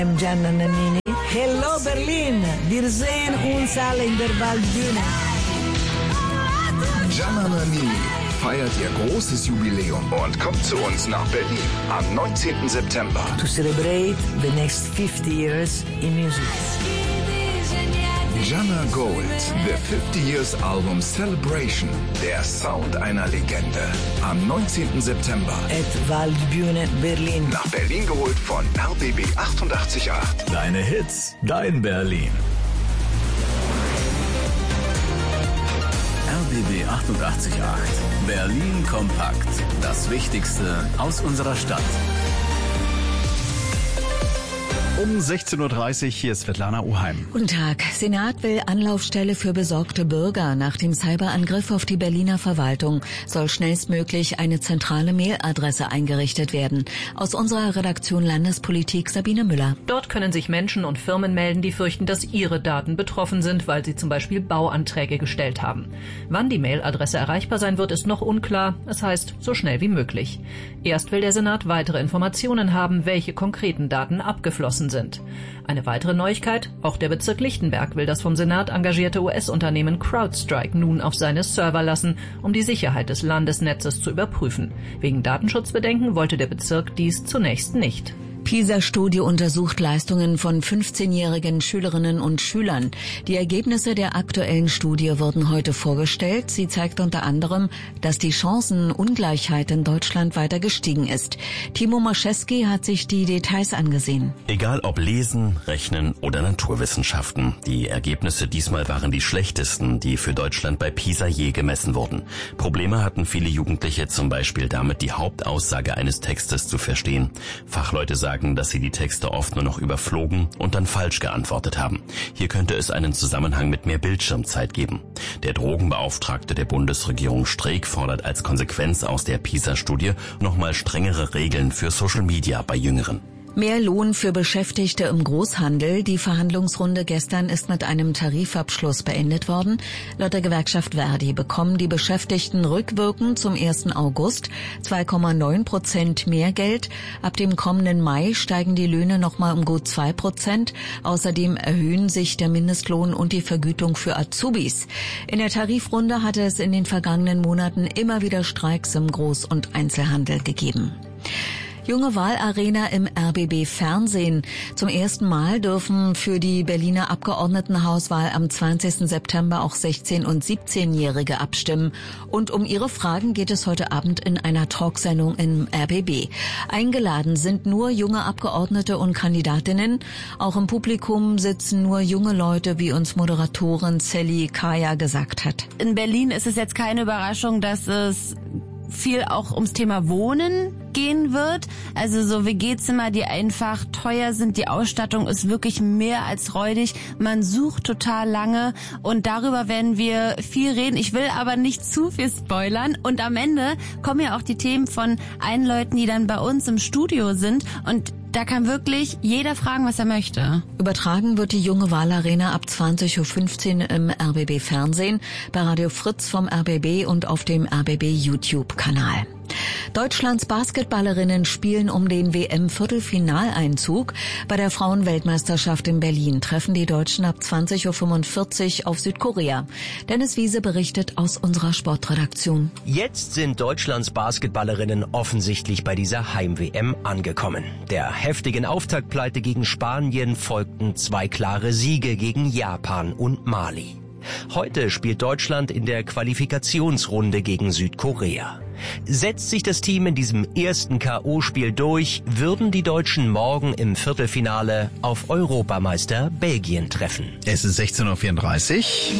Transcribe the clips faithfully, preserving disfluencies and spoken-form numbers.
Gianna Nannini. Hello Berlin, wir sehen uns alle in der Waldbühne. Gianna Nannini feiert ihr großes Jubiläum und kommt zu uns nach Berlin am neunzehnten September. To celebrate the next fifty years in music. Gianna Gold, The fifty Years Album Celebration, der Sound einer Legende. Am neunzehnten September. At Waldbühne Berlin. Nach Berlin geholt von R B B achtundachtzig Komma acht. Deine Hits, dein Berlin. R B B achtundachtzig Komma acht. Berlin kompakt. Das Wichtigste aus unserer Stadt. Um sechzehn Uhr dreißig, hier ist Svetlana Uheim. Guten Tag. Senat will Anlaufstelle für besorgte Bürger. Nach dem Cyberangriff auf die Berliner Verwaltung soll schnellstmöglich eine zentrale Mailadresse eingerichtet werden. Aus unserer Redaktion Landespolitik Sabine Müller. Dort können sich Menschen und Firmen melden, die fürchten, dass ihre Daten betroffen sind, weil sie zum Beispiel Bauanträge gestellt haben. Wann die Mailadresse erreichbar sein wird, ist noch unklar. Es heißt, so schnell wie möglich. Erst will der Senat weitere Informationen haben, welche konkreten Daten abgeflossen sind. Eine weitere Neuigkeit, auch der Bezirk Lichtenberg will das vom Senat engagierte U S-Unternehmen CrowdStrike nun auf seine Server lassen, um die Sicherheit des Landesnetzes zu überprüfen. Wegen Datenschutzbedenken wollte der Bezirk dies zunächst nicht. PISA-Studie untersucht Leistungen von fünfzehnjährigen Schülerinnen und Schülern. Die Ergebnisse der aktuellen Studie wurden heute vorgestellt. Sie zeigt unter anderem, dass die Chancenungleichheit in Deutschland weiter gestiegen ist. Timo Maschewski hat sich die Details angesehen. Egal ob Lesen, Rechnen oder Naturwissenschaften, die Ergebnisse diesmal waren die schlechtesten, die für Deutschland bei PISA je gemessen wurden. Probleme hatten viele Jugendliche zum Beispiel damit, die Hauptaussage eines Textes zu verstehen. Fachleute sagen, dass sie die Texte oft nur noch überflogen und dann falsch geantwortet haben. Hier könnte es einen Zusammenhang mit mehr Bildschirmzeit geben. Der Drogenbeauftragte der Bundesregierung Streeck fordert als Konsequenz aus der PISA-Studie nochmal strengere Regeln für Social Media bei Jüngeren. Mehr Lohn für Beschäftigte im Großhandel. Die Verhandlungsrunde gestern ist mit einem Tarifabschluss beendet worden. Laut der Gewerkschaft Verdi bekommen die Beschäftigten rückwirkend zum ersten August zwei Komma neun Prozent mehr Geld. Ab dem kommenden Mai steigen die Löhne nochmal um gut zwei Prozent. Außerdem erhöhen sich der Mindestlohn und die Vergütung für Azubis. In der Tarifrunde hatte es in den vergangenen Monaten immer wieder Streiks im Groß- und Einzelhandel gegeben. Junge Wahlarena im R B B Fernsehen. Zum ersten Mal dürfen für die Berliner Abgeordnetenhauswahl am zwanzigsten September auch sechzehn- und siebzehnjährige abstimmen. Und um ihre Fragen geht es heute Abend in einer Talksendung im R B B. Eingeladen sind nur junge Abgeordnete und Kandidatinnen. Auch im Publikum sitzen nur junge Leute, wie uns Moderatorin Sally Kaya gesagt hat. In Berlin ist es jetzt keine Überraschung, dass es viel auch ums Thema Wohnen gehen wird. Also so W G-Zimmer, die einfach teuer sind. Die Ausstattung ist wirklich mehr als räudig. Man sucht total lange und darüber werden wir viel reden. Ich will aber nicht zu viel spoilern. Und am Ende kommen ja auch die Themen von allen Leuten, die dann bei uns im Studio sind und da kann wirklich jeder fragen, was er möchte. Übertragen wird die Junge Wahlarena ab zwanzig Uhr fünfzehn im R B B Fernsehen, bei Radio Fritz vom R B B und auf dem R B B YouTube-Kanal. Deutschlands Basketballerinnen spielen um den W M-Viertelfinaleinzug. Bei der Frauenweltmeisterschaft in Berlin treffen die Deutschen ab zwanzig Uhr fünfundvierzig auf Südkorea. Dennis Wiese berichtet aus unserer Sportredaktion. Jetzt sind Deutschlands Basketballerinnen offensichtlich bei dieser Heim-W M angekommen. Der heftigen Auftaktpleite gegen Spanien folgten zwei klare Siege gegen Japan und Mali. Heute spielt Deutschland in der Qualifikationsrunde gegen Südkorea. Setzt sich das Team in diesem ersten K O-Spiel durch, würden die Deutschen morgen im Viertelfinale auf Europameister Belgien treffen. Es ist sechzehn Uhr vierunddreißig.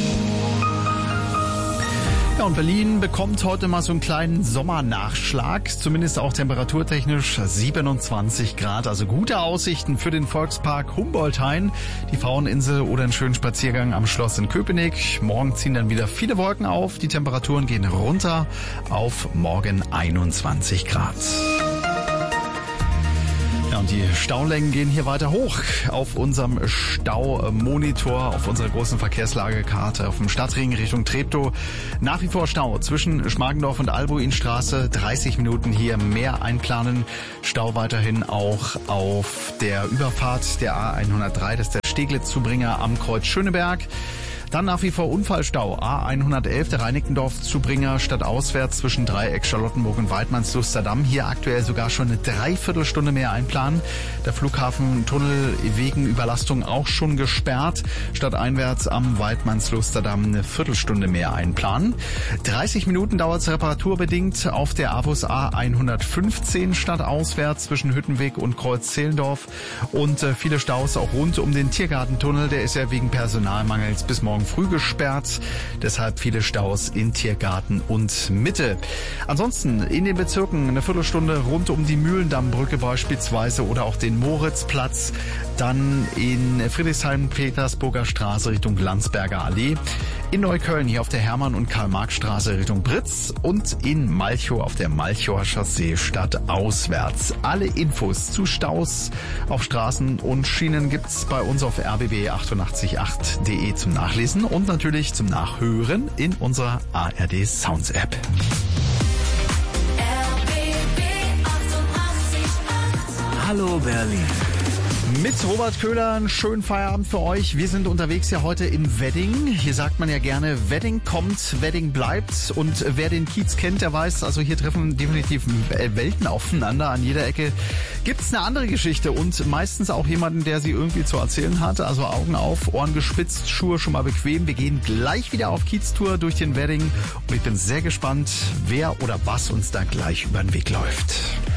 Ja, und Berlin bekommt heute mal so einen kleinen Sommernachschlag, zumindest auch temperaturtechnisch siebenundzwanzig Grad, also gute Aussichten für den Volkspark Humboldt-Hain, die Fraueninsel oder einen schönen Spaziergang am Schloss in Köpenick. Morgen ziehen dann wieder viele Wolken auf, die Temperaturen gehen runter auf morgen einundzwanzig Grad. Ja, und die Staulängen gehen hier weiter hoch auf unserem Staumonitor, auf unserer großen Verkehrslagekarte, auf dem Stadtring Richtung Treptow. Nach wie vor Stau zwischen Schmargendorf und Albuinstraße, dreißig Minuten hier mehr einplanen. Stau weiterhin auch auf der Überfahrt der A hundertdrei, das ist der Steglitz-Zubringer am Kreuz Schöneberg. Dann nach wie vor Unfallstau. A hundertelf, der Reinickendorf-Zubringer stadtauswärts zwischen Dreieck, Charlottenburg und Weidmannslusterdamm. Hier aktuell sogar schon eine Dreiviertelstunde mehr einplanen. Der Flughafentunnel wegen Überlastung auch schon gesperrt. Stadteinwärts am Weidmannslusterdamm eine Viertelstunde mehr einplanen. dreißig Minuten dauert es reparaturbedingt auf der Avus A hundertfünfzehn stadtauswärts zwischen Hüttenweg und Kreuz Zehlendorf. Und äh, viele Staus auch rund um den Tiergartentunnel. Der ist ja wegen Personalmangels bis morgen früh gesperrt, deshalb viele Staus in Tiergarten und Mitte. Ansonsten in den Bezirken eine Viertelstunde rund um die Mühlendammbrücke beispielsweise oder auch den Moritzplatz, dann in Friedrichshain, Petersburger Straße Richtung Landsberger Allee, in Neukölln hier auf der Hermann- und Karl-Marx-Straße Richtung Britz und in Malchow auf der Malchower Chaussee stadtauswärts. Alle Infos zu Staus auf Straßen und Schienen gibt's bei uns auf r b b achtundachtzig punkt acht punkt de zum Nachlesen und natürlich zum Nachhören in unserer A R D Sounds App. Hallo Berlin. Mit Robert Köhler, einen schönen Feierabend für euch. Wir sind unterwegs ja heute in Wedding. Hier sagt man ja gerne, Wedding kommt, Wedding bleibt. Und wer den Kiez kennt, der weiß, also hier treffen definitiv Welten aufeinander. An jeder Ecke gibt's eine andere Geschichte und meistens auch jemanden, der sie irgendwie zu erzählen hat. Also Augen auf, Ohren gespitzt, Schuhe schon mal bequem. Wir gehen gleich wieder auf Kiez-Tour durch den Wedding und ich bin sehr gespannt, wer oder was uns da gleich über den Weg läuft.